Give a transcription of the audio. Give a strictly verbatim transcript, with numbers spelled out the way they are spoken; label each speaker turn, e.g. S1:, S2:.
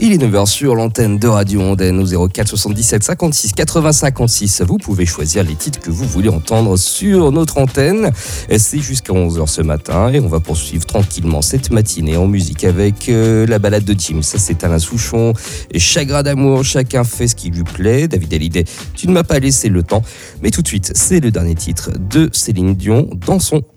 S1: Il est neuf heures sur l'antenne de Radio Ondaine au zéro quatre soixante-dix-sept cinquante-six quatre-vingts cinquante-six. Vous pouvez choisir les titres que vous voulez entendre sur notre antenne. C'est jusqu'à onze heures ce matin et on va poursuivre tranquillement cette matinée en musique avec euh, la balade de Jim. Ça, c'est Alain Souchon. Et Chagrin d'amour, chacun fait ce qui lui plaît. David Hallyday, tu ne m'as pas laissé le temps. Mais tout de suite, c'est le dernier titre de Céline Dion dans son